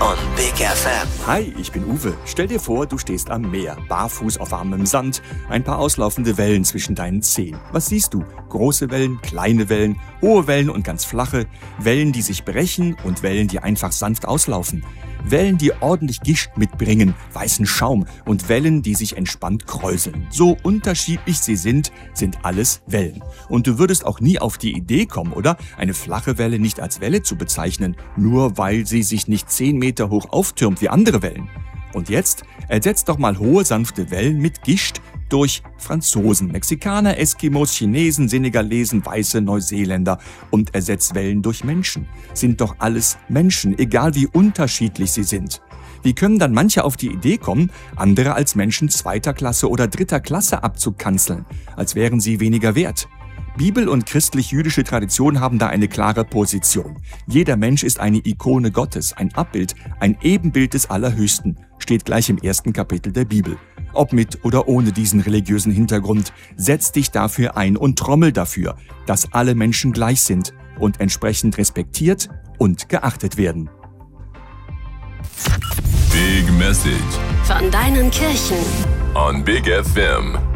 on Big FM. Hi, ich bin Uwe. Stell dir vor, du stehst am Meer, barfuß auf warmem Sand, ein paar auslaufende Wellen zwischen deinen Zehen. Was siehst du? Große Wellen, kleine Wellen, hohe Wellen und ganz flache, Wellen, die sich brechen und Wellen, die einfach sanft auslaufen. Wellen, die ordentlich Gischt mitbringen, weißen Schaum und Wellen, die sich entspannt kräuseln. So unterschiedlich sie sind alles Wellen. Und du würdest auch nie auf die Idee kommen, oder? Eine flache Welle nicht als Welle zu bezeichnen, nur weil sie sich nicht 10 Meter hoch auftürmt wie andere Wellen. Und jetzt ersetzt doch mal hohe, sanfte Wellen mit Gischt durch Franzosen, Mexikaner, Eskimos, Chinesen, Senegalesen, Weiße, Neuseeländer und ersetzt Wellen durch Menschen. Sind doch alles Menschen, egal wie unterschiedlich sie sind. Wie können dann manche auf die Idee kommen, andere als Menschen 2. Klasse oder 3. Klasse abzukanzeln, als wären sie weniger wert? Bibel und christlich-jüdische Tradition haben da eine klare Position. Jeder Mensch ist eine Ikone Gottes, ein Abbild, ein Ebenbild des Allerhöchsten, steht gleich im 1. Kapitel der Bibel. Ob mit oder ohne diesen religiösen Hintergrund, setz dich dafür ein und trommel dafür, dass alle Menschen gleich sind und entsprechend respektiert und geachtet werden. Big Message Von deinen Kirchen on Big FM.